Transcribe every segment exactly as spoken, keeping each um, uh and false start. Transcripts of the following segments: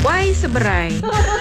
Why seberai?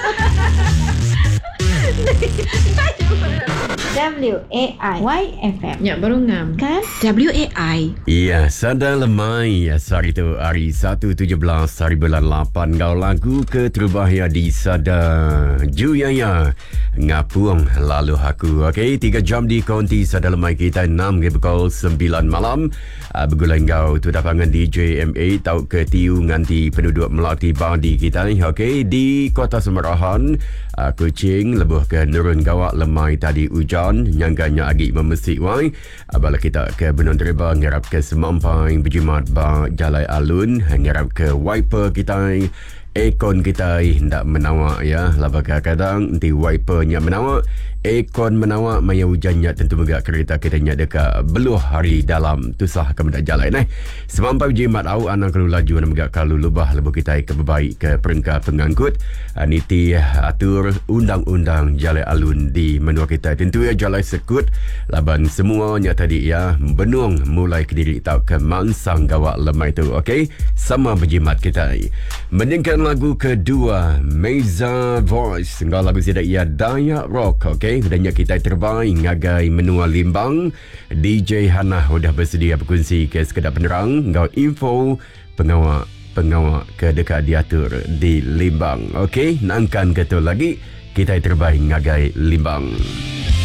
W A I Y F M. Ya, baru ngam. Kan? W A I. Ya, Sada Lemai. Hari itu hari satu tujuh belas hari bulan lapan. Kau lagu ke terbahaya di Sada Juyaya. Ngapuang lalu aku. Okey, tiga jam di konti Sada Lemai kita enam ke pukul sembilan malam. Uh, Bergulang kau tu dapangan D J M A tau ke tiu nganti penduduk Melati Badi kita. Okey, di Kota Semerahan. Uh, Kuching lebuh ke Nurun Gawak Lemai tadi hujan nyangganya agi memesik wai. Uh, bala kita ke Benun Tereba ngerap ke Semampai berjimat ba Jalai Alun ngerap ke wiper kita. Aircon kita hendak menawak ya. Laba kadang nanti wipernya menawak, aircon menawak, maya hujannya tentu megak kereta kita nya dekat beluh hari dalam tusah akan mendak jalan eh. Semampai jimat au anak kalau laju nak megak kalau lubah lebu kita ke berbaik ke perengkat pengangkut. Niti atur undang-undang Jalai Alun di menua kita. Tentu ya Jalai Sekut laban semuanya tadi ya benung mulai ke diri tau ke Mansang Gawak Lemai tu. Okey, sama berjimat kita. Meningkan lagu kedua Meza Voice. Enggak lagu tidak ia Dayak Rock. Okey, udahnya kita terbaik ngagai menua Limbang. D J Hana sudah bersedia berkongsi ke sekedar penerang. Enggak info pengawak pengawak ke dekat diatur di Limbang. Okey, nangkan ketul lagi kita terbaik ngagai Limbang.